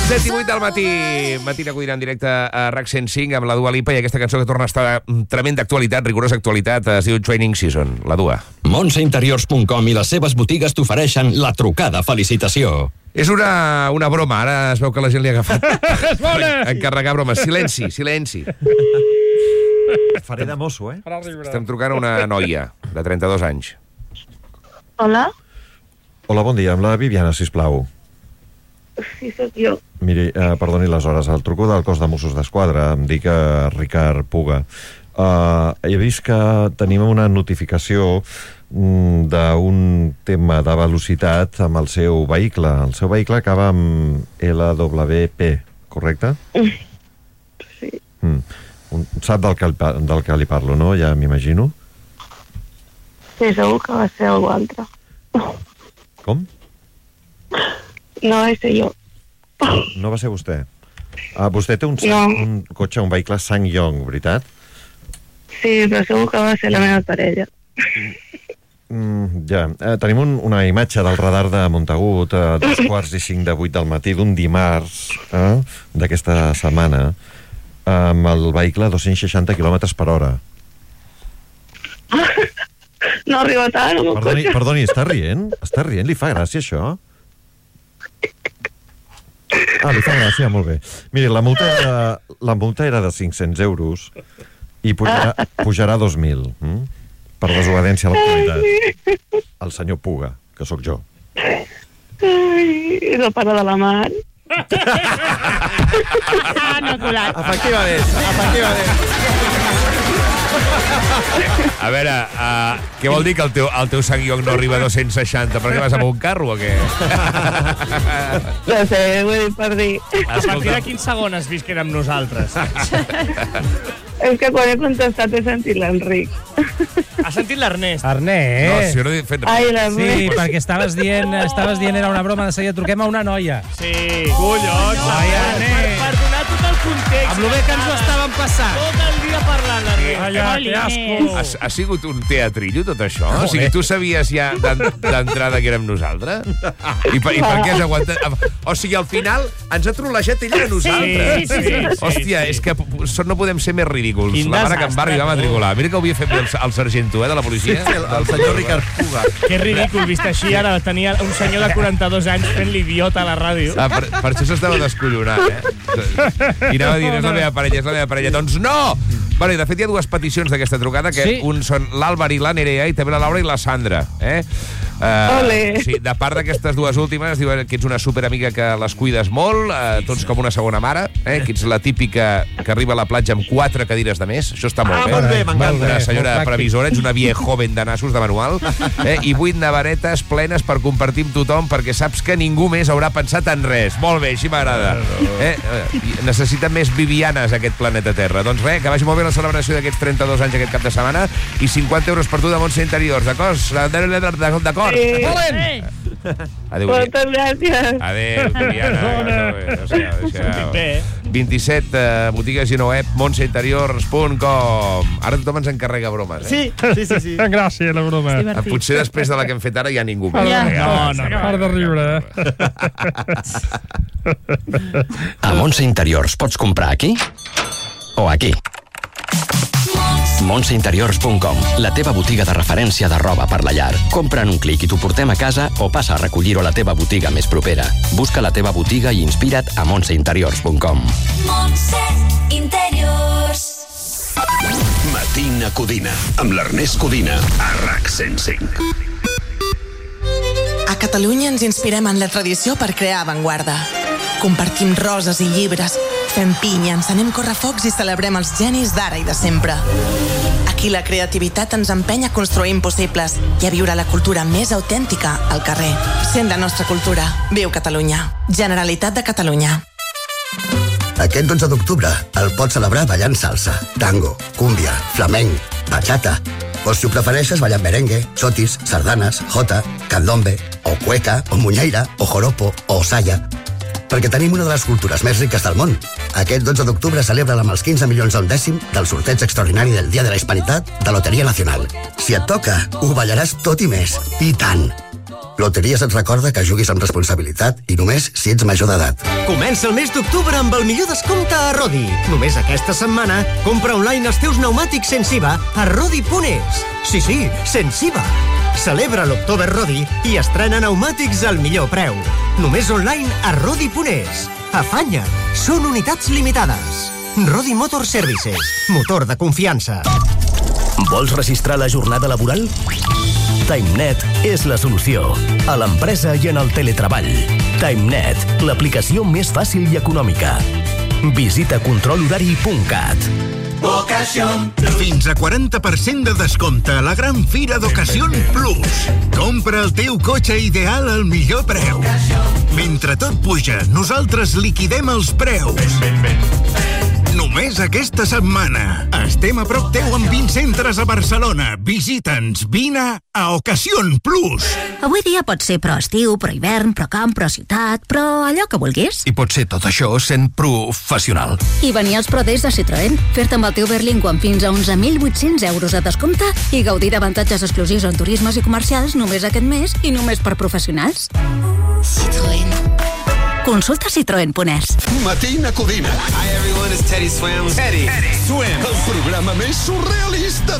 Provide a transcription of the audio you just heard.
7 i 8 del matí. Matina Codina en directe a RAC 105 amb la Dua Lipa i aquesta cançó que torna a estar tremenda actualitat, rigorosa actualitat, es diu Training Season, la Dua. Montsainteriors.com i les seves botigues t'ofereixen la trucada felicitació. És una broma, ara es veu que la gent li ha agafat encarregar bromes. Silenci. Faré de mosso, eh? Estem trucant a una noia de 32 anys. Hola? Hola, bon dia, amb la Viviana, sisplau. Sí, sóc jo. Miri, perdoni les hores, el truco del cos de Mossos d'Esquadra, em dic Ricard Puga. He vist que tenim una notificació d'un tema de velocitat amb el seu vehicle. El seu vehicle acaba amb LWP, correcte? Sí. Sap del que li parlo, no? Ja m'imagino. Sí, segur que va ser algú altre. Com? No va ser jo. No va ser vostè. Vostè té un cotxe, un vehicle SsangYong, veritat? Sí, però segur que va ser la meva parella. Ja. Tenim una imatge del radar de Montagut a 2:45 de 8 del matí d'un dimarts d'aquesta setmana amb el vehicle a 260 km/h. No arriba tant amb el cotxe. Perdoni, està rient? Està rient? Li fa gràcia, això? Li fa gràcia, molt bé. Miri, la multa era de 500 euros i pujarà a 2.000 per desobediència a l'autoritat. El senyor Puga, que sóc jo. Ai, és el pare de la Mar. No colat. Efectivament. A veure, què vol dir que el teu SsangYong no arriba a 260? Per què vas amb un carro o què? No sé, ho he dit per dir. A partir de quin segon has vist que érem nosaltres? És que quan he contestat he sentit l'Enric. Has sentit l'Ernest? Ernest. No, si no he fet res. Ai, l'Ernest. Sí, perquè estaves dient era una broma, de seguida truquem a una noia. Sí. Collons. Ai, Ernest. Per donar tot el context. Amb lo bé que ens ho estàvem passant. Tot el dia parlant, l'Ernest. Ai, que asco. Ha sigut un teatrillo, tot això? O sigui, tu sabies ja d'entrada que érem nosaltres? I per què has aguantat? O sigui, al final ens ha trolejat ella a nosaltres. Sí. Hòstia, és que no podem ser més ridículs. Quin La mare que em va arribar a matricular. Mira que ho havia fet el sargento, de la policia. El senyor Ricard Puga. Que ridícul, vist així, ara tenia un senyor de 42 anys fent l'idiota a la ràdio. Per això s'estava descollonant, I anava a dir, és la meva parella. Doncs no! Bueno, i de fet hi ha dues peticions d'aquesta trucada, que un són l'Àlvar i la Nerea, i també la Laura i la Sandra, Sí, de part d'aquestes dues últimes, diuen que ets una superamiga que les cuides molt, tots com una segona mare, que ets la típica que arriba a la platja amb 4 cadires de més, això està molt bé. Molt bé, m'encanta. Una senyora previsora, ets una vieja joven de nassos de manual, i 8 nevaretes plenes per compartir amb tothom, perquè saps que ningú més haurà pensat en res. Molt bé, així m'agrada. Necessita més Vivianes aquest planeta Terra. Doncs res, que vagi molt bé la celebració d'aquests 32 anys aquest cap de setmana i 50 euros per tu de Montse Interiors, d'acord? Sí. Adéu, Moltes gràcies. Adéu, Viviana. 27 botigues i web montsainteriors.com. Ara tothom ens encarrega bromes, Sí. Gràcies, la broma. Potser després de la que hem fet ara ja ningú més. No. Part de riure. A Montse Interiors pots comprar aquí o aquí. Montsainteriors.com, la teva botiga de referència de roba per la llar. Compra en un clic i t'ho portem a casa o passa a recollir-ho a la teva botiga més propera. Busca la teva botiga i inspira't a montsainteriors.com. Montse Interiors. Matina Codina, amb l'Ernest Codina, a RAC 105. A Catalunya ens inspirem en la tradició per crear avantguarda. Compartim roses i llibres, fem pinya, encenem correfocs i celebrem els genis d'ara i de sempre. Aquí la creativitat ens empenya a construir impossibles i a viure la cultura més autèntica al carrer. Sent la nostra cultura. Viu Catalunya. Generalitat de Catalunya. Aquest 12 d'octubre el pots celebrar ballant salsa, tango, cúmbia, flamenc, bachata. O si ho prefereixes, ballant merengue, sotis, sardanes, jota, candombe, o cueca, o muñeira, o joropo, o saya. Perquè tenim una de les cultures més riques del món. Aquest 12 d'octubre celebra amb els 15 milions al dècim del sorteig extraordinari del Dia de la Hispanitat de Loteria Nacional. Si et toca, ho ballaràs tot i més. I tant! Loteries et recorda que juguis amb responsabilitat i només si ets major d'edat. Comença el mes d'octubre amb el millor descompte a Rodi. Només aquesta setmana, compra online els teus pneumàtics sense IVA a Rodi.es. Sí, sense IVA. Celebra l'October Rodi i estrena pneumàtics al millor preu. Només online a Rodi.es. Afanya't! Són unitats limitades. Rodi Motor Services. Motor de confiança. Vols registrar la jornada laboral? TimeNet és la solució. A l'empresa i en el teletreball. TimeNet, l'aplicació més fàcil i econòmica. Visita controlhorari.cat. Fins a 40% de descompte a la gran fira d'Ocasión Plus. Compra el teu cotxe ideal al millor preu. Mentre tot puja, nosaltres liquidem els preus. Només aquesta setmana. Estem a prop teu amb 20 centres a Barcelona. Visita'ns, vine a Ocasión Plus. Avui dia pot ser pro estiu, pro hivern, pro camp, pro ciutat, pro allò que vulguis. I pot ser tot això sent professional. I venir als Pro Days de Citroën, fer-te amb el teu Berlingo amb fins a 11.800 euros de descompte i gaudir d'avantatges exclusius en turismes i comercials només aquest mes i només per professionals. Citroën. Consulta Citroën.es. Matina Codina. Hi everyone, it's Teddy Swims. Teddy Swim. El programa més surrealista